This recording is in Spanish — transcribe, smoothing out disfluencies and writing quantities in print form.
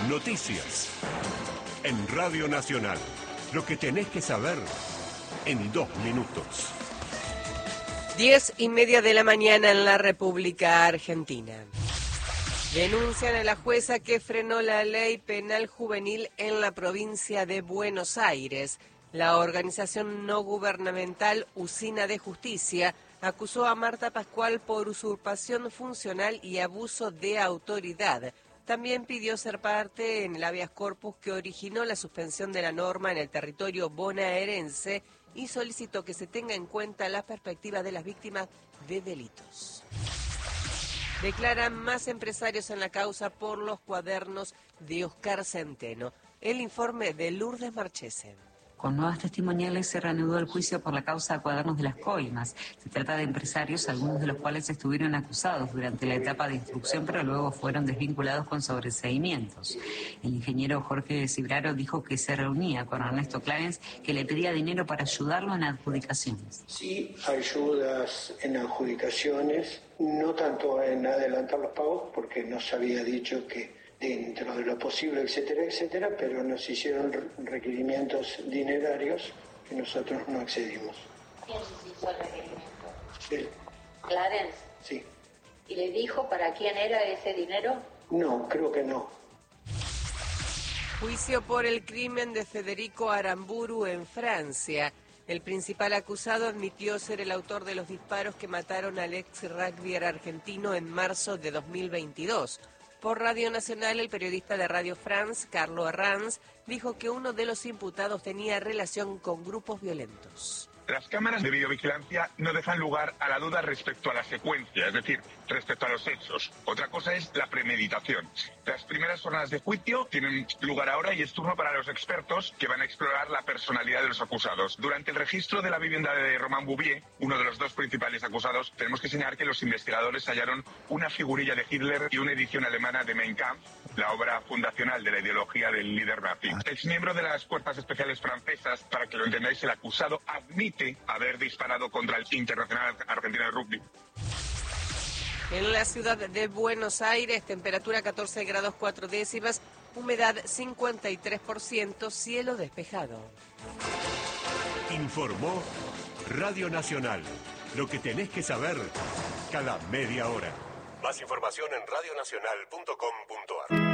Noticias. En Radio Nacional. Lo que tenés que saber en 2 minutos. 10:30 de la mañana en la República Argentina. Denuncian a la jueza que frenó la ley penal juvenil en la provincia de Buenos Aires. La organización no gubernamental Usina de Justicia acusó a Marta Pascual por usurpación funcional y abuso de autoridad. También pidió ser parte en el habeas corpus que originó la suspensión de la norma en el territorio bonaerense y solicitó que se tenga en cuenta la perspectiva de las víctimas de delitos. Declaran más empresarios en la causa por los cuadernos de Oscar Centeno. El informe de Lourdes Marchese. Con nuevas testimoniales se reanudó el juicio por la causa Cuadernos de las Coimas. Se trata de empresarios, algunos de los cuales estuvieron acusados durante la etapa de instrucción, pero luego fueron desvinculados con sobreseimientos. El ingeniero Jorge Cibraro dijo que se reunía con Ernesto Clarence, que le pedía dinero para ayudarlo en adjudicaciones. Sí, ayudas en adjudicaciones, no tanto en adelantar los pagos, porque nos había dicho que dentro de lo posible, etcétera, etcétera, pero nos hicieron requerimientos dinerarios que nosotros no accedimos. ¿Quién les hizo el requerimiento? ¿Él? ¿Clarence? Sí. ¿Y le dijo para quién era ese dinero? No, creo que no. Juicio por el crimen de Federico Aramburu en Francia. El principal acusado admitió ser el autor de los disparos que mataron al ex rugbyer argentino en marzo de 2022. Por Radio Nacional, el periodista de Radio France, Carlo Herranz, dijo que uno de los imputados tenía relación con grupos violentos. Las cámaras de videovigilancia no dejan lugar a la duda respecto a la secuencia, es decir, respecto a los hechos. Otra cosa es la premeditación. Las primeras jornadas de juicio tienen lugar ahora y es turno para los expertos que van a explorar la personalidad de los acusados. Durante el registro de la vivienda de Romain Bouvier, uno de los dos principales acusados, tenemos que señalar que los investigadores hallaron una figurilla de Hitler y una edición alemana de Mein Kampf, la obra fundacional de la ideología del líder nazi. Exmiembro de las fuerzas especiales francesas, para que lo entendáis, el acusado admite haber disparado contra el Internacional Argentino de Rugby. En la ciudad de Buenos Aires, temperatura 14 grados 4 décimas, humedad 53%, cielo despejado. Informó Radio Nacional. Lo que tenés que saber cada media hora. Más información en radionacional.com.ar.